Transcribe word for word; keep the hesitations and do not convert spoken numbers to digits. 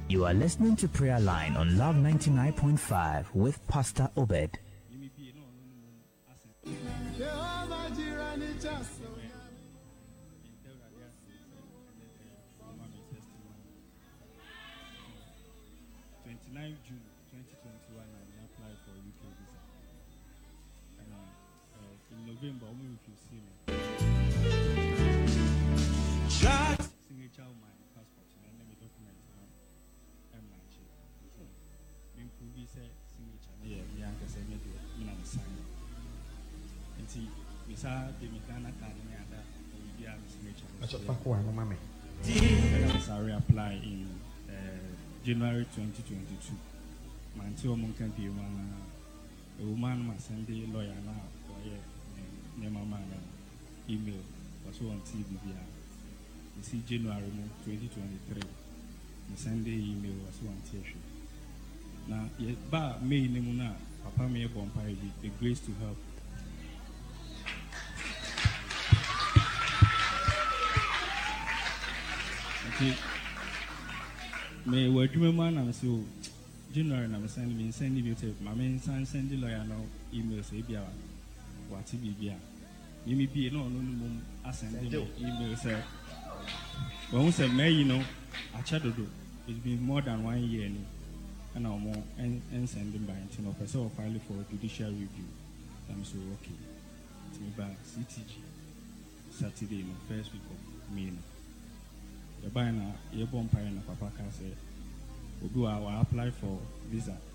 You are listening to Prayer Line on Love ninety-nine point five with Pastor Obed. twenty-ninth of June twenty twenty-one, I applied for U K visa. And uh, uh, in November, I'm if you see me. Signature of my passport, and then the document and my check. Then could be said signature. Yeah, yeah, I said maybe I'm not signing. And see, we saw the Ghana card and that we have signature. That's what fuck one, mommy. I was reapply in uh, January twenty twenty-two. My two months be one. A woman must send a lawyer now for a mama email was on T V. You see, January twenty twenty-three, the Sunday email was one T-shirt. Now, yet, but May Nemuna, Papa may bomb the grace to help. Okay. May we do man and so January I'm sending me sending you tape. My main son send the lawyer now email say be what it be. You may be no no no I send email say. When we say May, you know, I chat to do. It's been more than one year, and I'm more and send them by you know, person filing for judicial review. I'm so okay. It's me by C T G Saturday, no first week of May. The buyer, your bomb pie and Papa can say, we'll go. I will apply for visa.